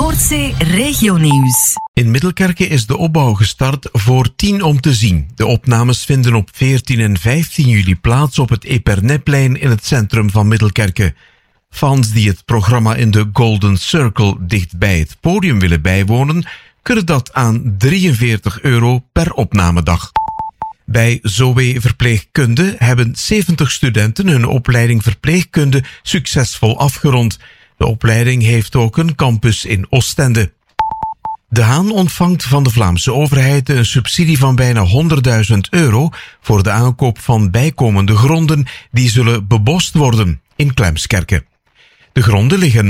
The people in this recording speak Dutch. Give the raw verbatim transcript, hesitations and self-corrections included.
Noordzee Regionieuws. In Middelkerke is de opbouw gestart voor tien om te zien. De opnames vinden op veertien en vijftien juli plaats op het Epernetplein in het centrum van Middelkerke. Fans die het programma in de Golden Circle dicht bij het podium willen bijwonen, kunnen dat aan drieënveertig euro per opnamedag. Bij Zoe Verpleegkunde hebben zeventig studenten hun opleiding verpleegkunde succesvol afgerond. De opleiding heeft ook een campus in Oostende. De Haan ontvangt van de Vlaamse overheid een subsidie van bijna honderdduizend euro voor de aankoop van bijkomende gronden die zullen bebost worden in Klemskerke. De gronden liggen